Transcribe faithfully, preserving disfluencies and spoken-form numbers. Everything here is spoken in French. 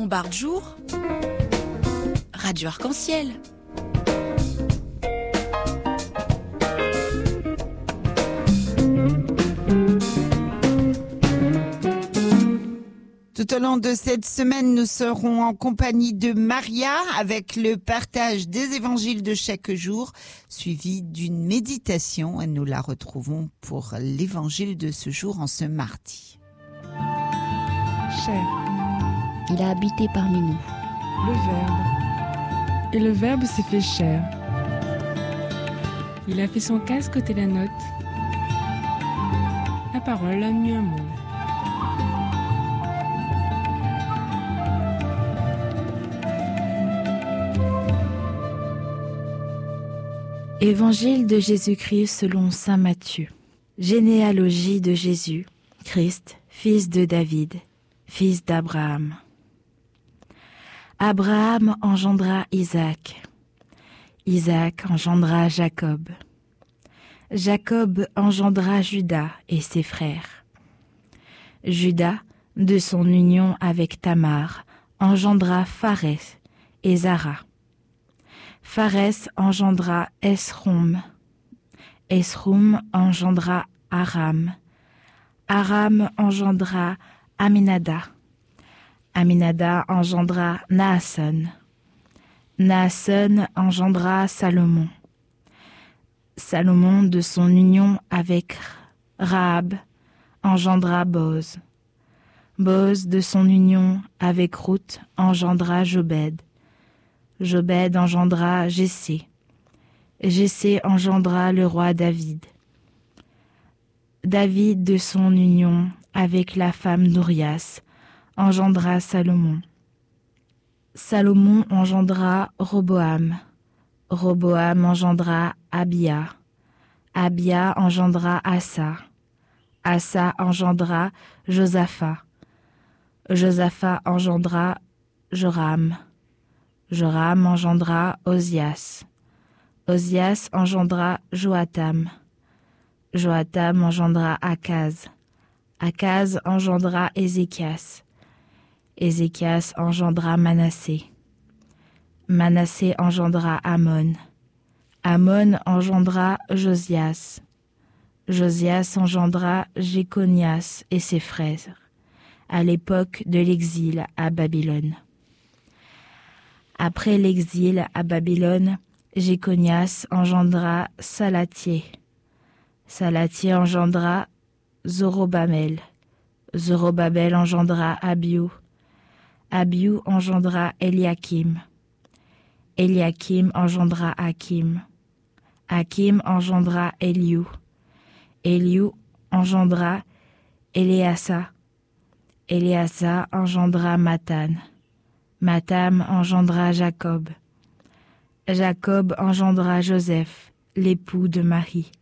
Montbard-Jour, Radio Arc-en-Ciel. Tout au long de cette semaine, nous serons en compagnie de Maria avec le partage des évangiles de chaque jour, suivi d'une méditation. Et nous la retrouvons pour l'évangile de ce jour en ce mardi. Chair. Il a habité parmi nous. Le Verbe. Et le Verbe s'est fait chair. Il a fait son casque côté la note. La parole a mis un mot. Évangile de Jésus-Christ selon saint Matthieu. Généalogie de Jésus, Christ, fils de David, fils d'Abraham. Abraham engendra Isaac. Isaac engendra Jacob. Jacob engendra Juda et ses frères. Juda, de son union avec Tamar, engendra Pharès et Zara. Pharès engendra Esrom. Esrom engendra Aram. Aram engendra Aminada. Aminada engendra Naasson. Naasson engendra Salomon. Salomon, de son union avec Rahab, engendra Boz. Boz, de son union avec Ruth, engendra Jobed. Jobed engendra Jessé. Jessé engendra le roi David. David, de son union avec la femme d'Urias, engendra Salomon. Salomon engendra Roboam. Roboam engendra Abia. Abia engendra Asa. Asa engendra Josaphat. Josaphat engendra Joram. Joram engendra Osias. Osias engendra Joatam. Joatam engendra Akaz. Akaz engendra Ézéchias. Ézéchias engendra Manassé. Manassé engendra Amon. Amon engendra Josias. Josias engendra Jéconias et ses frères, à l'époque de l'exil à Babylone. Après l'exil à Babylone, Jéconias engendra Salatiel. Salatiel engendra Zorobabel. Zorobabel engendra Abiu. Abiu engendra Eliakim. Eliakim engendra Hakim. Hakim engendra Eliu. Eliu engendra Éléasa. Éléasa engendra Mathan. Mathan engendra Jacob. Jacob engendra Joseph, l'époux de Marie.